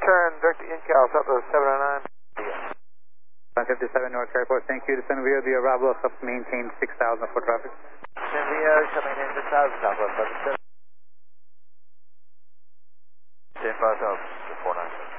turn, direct to Incal, Southwest 709. 157 North Airport, thank you. Descend via the Bravo, maintain 6,000 for traffic. Descend via, shall maintain 6,000, Southwest 7. 10 5,000, 497.